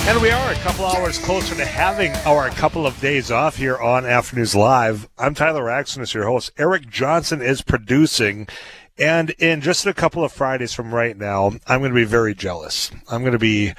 And we are a couple hours closer to having our couple of days off here on Afternoons Live. I'm Tyler Axon, your host. Eric Johnson is producing. And in just a couple of Fridays from right now, I'm going to be very jealous. I'm going to be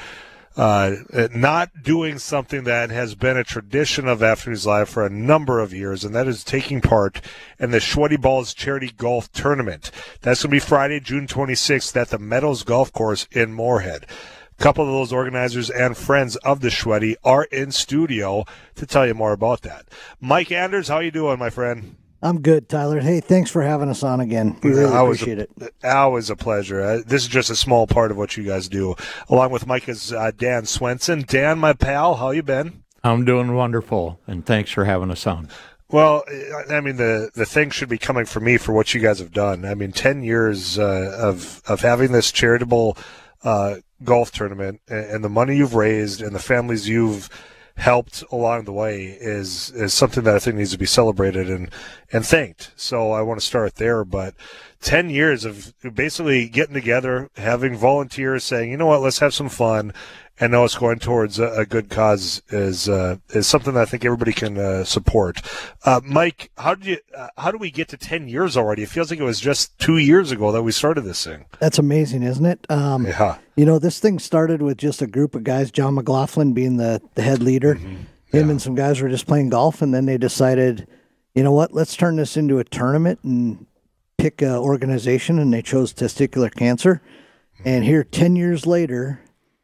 not doing something that has been a tradition of Afternoons Live for a number of years, and that is taking part in the Sweaty Balls Charity Golf Tournament. That's going to be Friday, June 26th at the Meadows Golf Course in Moorhead. A couple of those organizers and friends of the Sweaty are in studio to tell you more about that. Mike Anders, how you doing, my friend? I'm good, Tyler. Hey, thanks for having us on again. We really appreciate it. Always a pleasure. This is just a small part of what you guys do. Along with Mike is Dan Swenson. Dan, my pal, how you been? I'm doing wonderful, and thanks for having us on. Well, I mean, the thing should be coming for me for what you guys have done. I mean, 10 years of having this charitable golf tournament, and the money you've raised and the families you've helped along the way is something that I think needs to be celebrated and thanked. So I want to start there. But 10 years of basically getting together, having volunteers saying, you know what, let's have some fun, and know it's going towards a good cause is something that I think everybody can support. Mike, how do we get to 10 years already? It feels like it was just 2 years ago that we started this thing. That's amazing, isn't it? Yeah. You know, this thing started with just a group of guys, John McLaughlin being the head leader. Mm-hmm. Him and some guys were just playing golf, and then they decided, you know what, let's turn this into a tournament and pick an organization, and they chose Testicular Cancer. And here, 10 years later,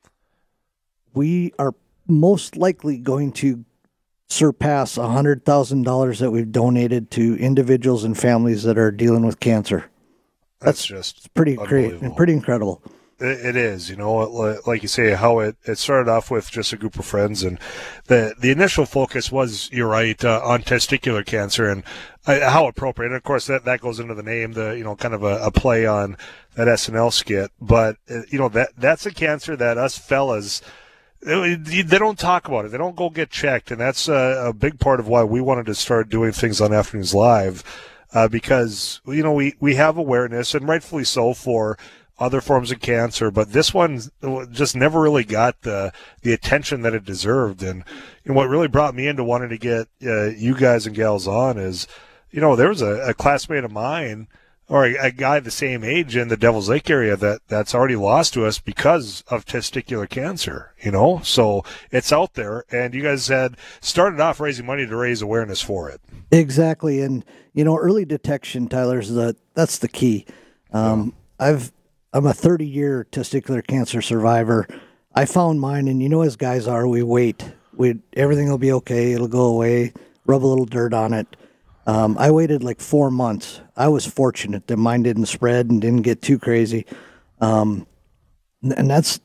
we are most likely going to surpass $100,000 that we've donated to individuals and families that are dealing with cancer. That's just pretty great and pretty incredible. It is, you know, like you say, how it started off with just a group of friends, and the initial focus was, you're right, on testicular cancer, and how appropriate. And of course, that goes into the name, kind of a play on that SNL skit. But that's a cancer that us fellas, they don't talk about it. They don't go get checked, and that's a big part of why we wanted to start doing things on Afternoons Live, because we have awareness, and rightfully so, for other forms of cancer, but this one just never really got the attention that it deserved. And what really brought me into wanting to get you guys and gals on is, there was a classmate of mine, or a guy the same age in the Devil's Lake area that's already lost to us because of testicular cancer, so it's out there, and you guys had started off raising money to raise awareness for it. Exactly. And, early detection, Tyler, that's the key. I'm a 30-year testicular cancer survivor. I found mine, and as guys are, we wait. Everything will be okay. It'll go away. Rub a little dirt on it. I waited like 4 months. I was fortunate that mine didn't spread and didn't get too crazy. And that's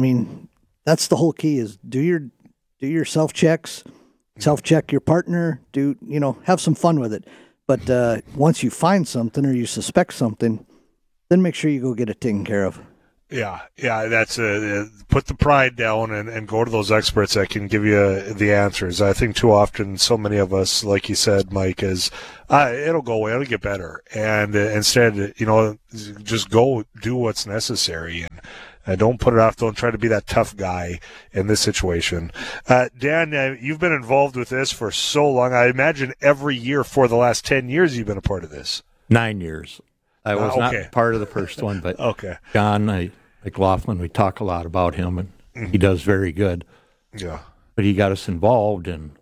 the whole key is do your self-checks, self-check your partner, have some fun with it. But once you find something or you suspect something, then make sure you go get it taken care of. Yeah, that's put the pride down and go to those experts that can give you the answers. I think too often, so many of us, like you said, Mike, is it'll go away, it'll get better, and instead, just go do what's necessary and don't put it off. Don't try to be that tough guy in this situation. Dan, you've been involved with this for so long. I imagine every year for the last 10 years you've been a part of this. 9 years. I was not part of the first one, but okay. John McLaughlin, we talk a lot about him, and he does very good. Yeah. But he got us involved, and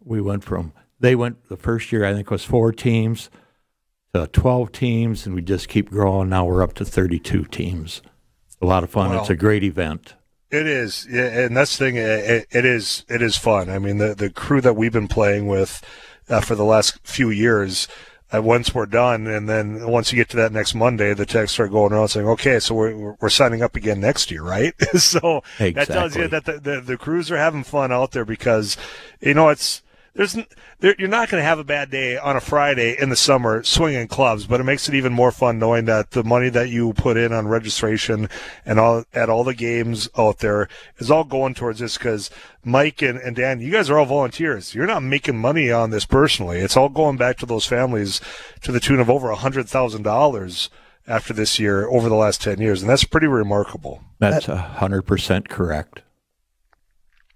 the first year I think was 4 teams to 12 teams, and we just keep growing. Now we're up to 32 teams. It's a lot of fun. Well, it's a great event. It is, and that's the thing. It is fun. I mean, the crew that we've been playing with for the last few years. Once we're done, and then once you get to that next Monday, the texts start going around saying, "Okay, so we're signing up again next year, right?" So exactly. That tells you that the crews are having fun out there, because you're not going to have a bad day on a Friday in the summer swinging clubs, but it makes it even more fun knowing that the money that you put in on registration and all the games out there is all going towards this, because Mike and Dan, you guys are all volunteers. You're not making money on this personally. It's all going back to those families to the tune of over $100,000 after this year over the last 10 years, and that's pretty remarkable. That's 100% correct.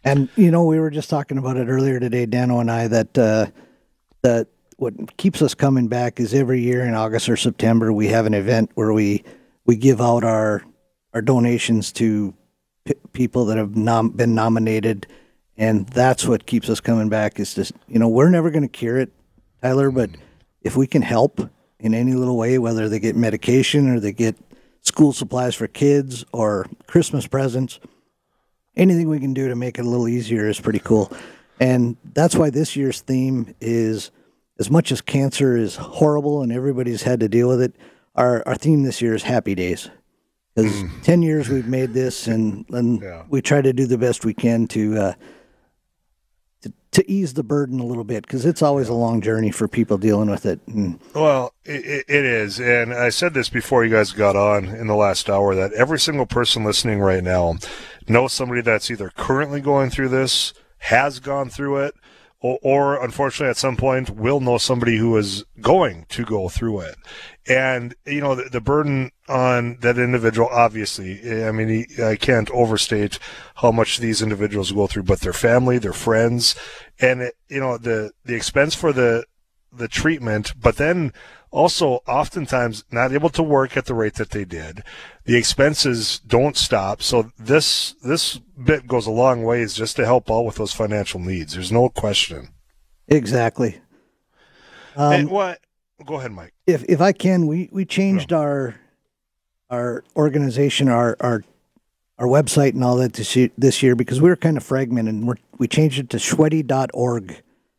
And, we were just talking about it earlier today, Dano and I, that what keeps us coming back is every year in August or September, we have an event where we give out our donations to people that have been nominated. And that's what keeps us coming back is just, we're never going to cure it, Tyler, but if we can help in any little way, whether they get medication or they get school supplies for kids or Christmas presents, anything we can do to make it a little easier is pretty cool. And that's why this year's theme is, as much as cancer is horrible and everybody's had to deal with it, our theme this year is Happy Days. Because 10 years we've made this, and we try to do the best we can to ease the burden a little bit, because it's always a long journey for people dealing with it. Well, it is. And I said this before you guys got on in the last hour, that every single person listening right now knows somebody that's either currently going through this, has gone through it, or unfortunately at some point will know somebody who is going to go through it. And, the burden on that individual, obviously, I mean, I can't overstate how much these individuals go through, but their family, their friends, and, the expense for the treatment, but then also oftentimes not able to work at the rate that they did. The expenses don't stop. So this bit goes a long ways just to help out with those financial needs. There's no question. Exactly. And what? Go ahead, Mike. If I can, we changed our organization, our website and all that this year because we were kind of fragmented. And we changed it to schwetty.org,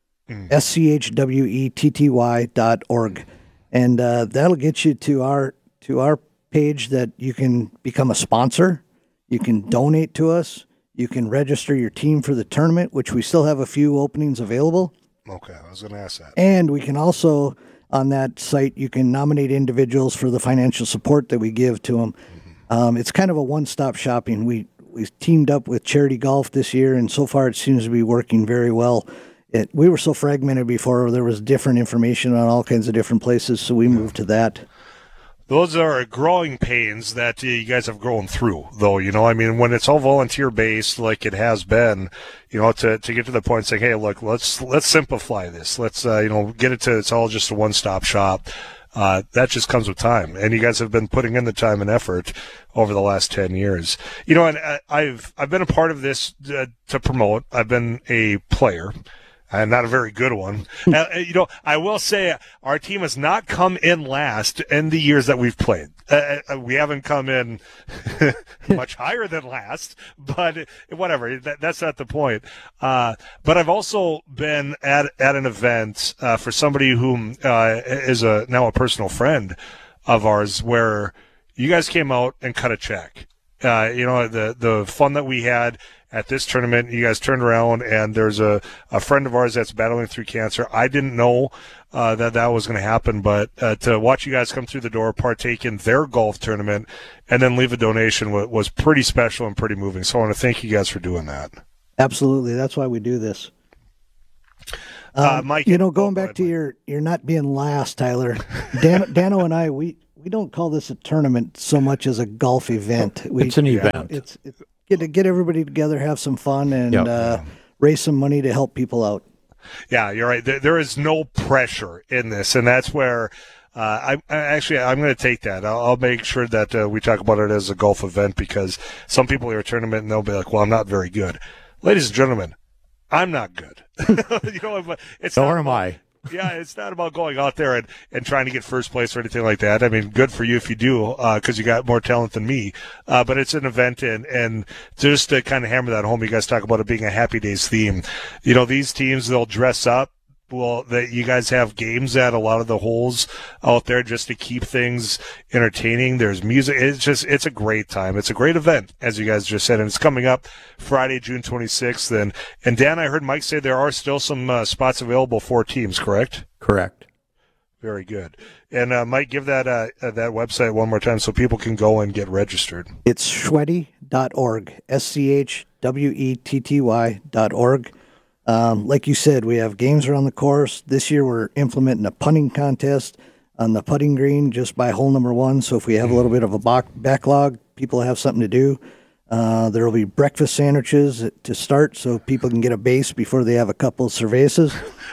schwetty.org, and that'll get you to our page that you can become a sponsor, you can donate to us, you can register your team for the tournament, which we still have a few openings available. Okay, I was going to ask that. And we can also, on that site, you can nominate individuals for the financial support that we give to them. It's kind of a one-stop shopping. We teamed up with Charity Golf this year, and so far it seems to be working very well. We were so fragmented before, there was different information on all kinds of different places, so we moved to that. Those are growing pains that you guys have grown through, though, I mean, when it's all volunteer-based like it has been, to get to the point saying, hey, look, let's simplify this. Let's, get it to it's all just a one-stop shop. That just comes with time. And you guys have been putting in the time and effort over the last 10 years. And I've been a part of this to promote. I've been a player. And not a very good one. I will say our team has not come in last in the years that we've played. We haven't come in much higher than last, but whatever. That's not the point. But I've also been at an event for somebody whom is now a personal friend of ours, where you guys came out and cut a check. The fun that we had at this tournament, you guys turned around, and there's a friend of ours that's battling through cancer. I didn't know that was going to happen, but to watch you guys come through the door, partake in their golf tournament, and then leave a donation was pretty special and pretty moving. So I want to thank you guys for doing that. Absolutely. That's why we do this. Mike, going back to your not being last, Tyler, Dano and I, we don't call this a tournament so much as a golf event. It's an event. It's get everybody together, have some fun, and raise some money to help people out. Yeah, you're right. There is no pressure in this, and that's where I'm going to take that. I'll make sure that we talk about it as a golf event, because some people are a tournament and they'll be like, well, I'm not very good. Ladies and gentlemen, I'm not good. Nor am I. Yeah, it's not about going out there and trying to get first place or anything like that. I mean, good for you if you do, because you got more talent than me. But it's an event, and just to kind of hammer that home, you guys talk about it being a Happy Days theme. These teams, they'll dress up. Well, you guys have games at a lot of the holes out there just to keep things entertaining. There's music. It's a great time. It's a great event, as you guys just said, and it's coming up Friday, June 26th. And Dan, I heard Mike say there are still some spots available for teams, correct? Correct. Very good. And Mike, give that website one more time so people can go and get registered. It's schwetty.org, schwetty.org. Like you said, we have games around the course. This year we're implementing a putting contest on the putting green just by hole number one. So if we have a little bit of a backlog, people have something to do. There will be breakfast sandwiches to start so people can get a base before they have a couple of cervezas.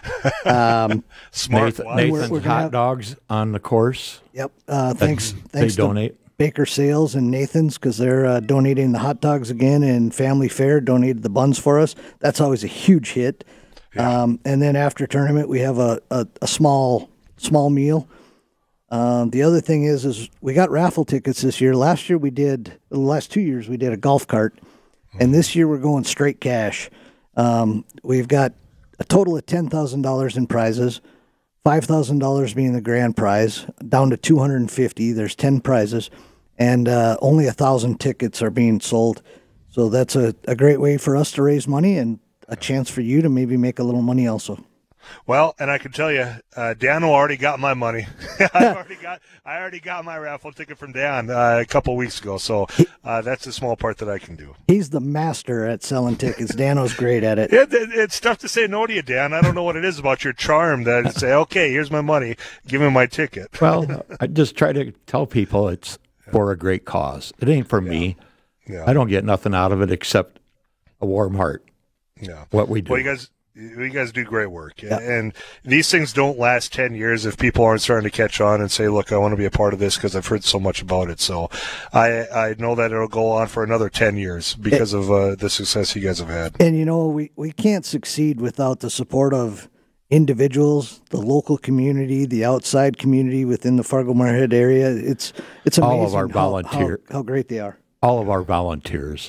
Smart. Nathan's We're gonna hot have- dogs on the course. Yep. Thanks They to donate. Baker Sales and Nathan's, because they're donating the hot dogs again, and Family Fare donated the buns for us. That's always a huge hit. And then after tournament, we have a small meal. The other thing is we got raffle tickets this year. Last 2 years we did a golf cart, and this year we're going straight cash. We've got a total of $10,000 in prizes, $5,000 being the grand prize, down to $250. There's 10 prizes, and only 1,000 tickets are being sold. So that's a great way for us to raise money and a chance for you to maybe make a little money also. Well, and I can tell you, Dan already got my money. I already got my raffle ticket from Dan a couple weeks ago. So that's a small part that I can do. He's the master at selling tickets. Dano's great at it. It's tough to say no to you, Dan. I don't know what it is about your charm that you say, okay, here's my money, give me my ticket. Well, I just try to tell people it's for a great cause. It ain't for me. Yeah. I don't get nothing out of it except a warm heart. Yeah. What we do. Well, you guys do great work. Yeah. And these things don't last 10 years if people aren't starting to catch on and say, look, I want to be a part of this because I've heard so much about it. So I know that it'll go on for another 10 years because of the success you guys have had. And, we can't succeed without the support of individuals, the local community, the outside community within the Fargo-Moorhead area. It's amazing all of our volunteers. How great they are. All of our volunteers,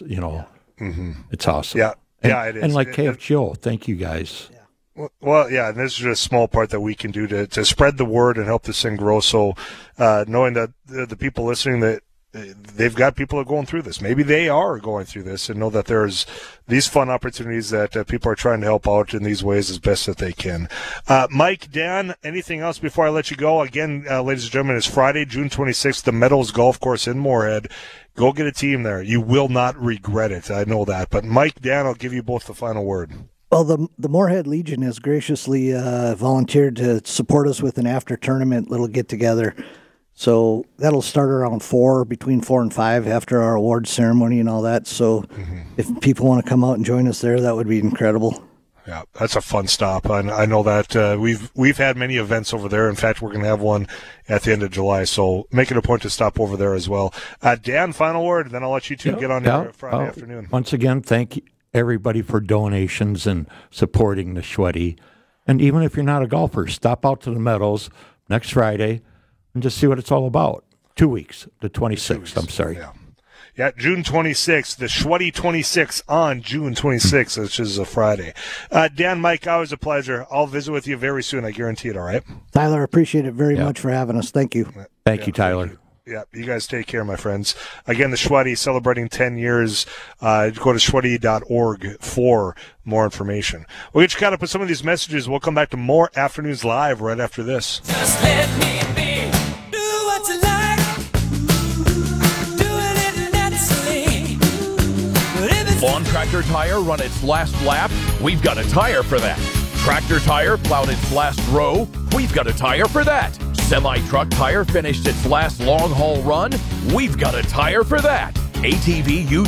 It's awesome. Yeah. Yeah, it is. And like KFGO, thank you guys. Well, yeah, and this is just a small part that we can do to spread the word and help this thing grow. So knowing that the people listening, that they've got people that are going through this. Maybe they are going through this and know that there's these fun opportunities that people are trying to help out in these ways as best that they can. Mike, Dan, anything else before I let you go? Again, ladies and gentlemen, it's Friday, June 26th, the Meadows Golf Course in Moorhead. Go get a team there. You will not regret it. I know that. But Mike, Dan, I'll give you both the final word. Well, the Moorhead Legion has graciously volunteered to support us with an after-tournament little get-together. So that'll start around between 4 and 5 after our awards ceremony and all that. So if people want to come out and join us there, that would be incredible. Yeah, that's a fun stop. I know that we've had many events over there. In fact, we're going to have one at the end of July. So make it a point to stop over there as well. Dan, final word, then I'll let you two get on your Friday afternoon. Once again, thank everybody for donations and supporting the Schweddy. And even if you're not a golfer, stop out to the Meadows next Friday and just see what it's all about. 2 weeks, the 26th, I'm sorry. Yeah, June 26th, the Schweddy 26 on June 26th, which is a Friday. Dan, Mike, always a pleasure. I'll visit with you very soon. I guarantee it, all right? Tyler, appreciate it very much for having us. Thank you. Thank you, Tyler. Thank you. Yeah, you guys take care, my friends. Again, the Schweddy celebrating 10 years. Go to schweddy.org for more information. We'll get you caught up with some of these messages. We'll come back to more Afternoons Live right after this. Just let me be. Do what you like. Doing it naturally. But if it's Lawn Tractor Tire run its last lap? We've got a tire for that. Tractor Tire plowed its last row? We've got a tire for that. Semi-truck tire finished its last long-haul run? We've got a tire for that. ATV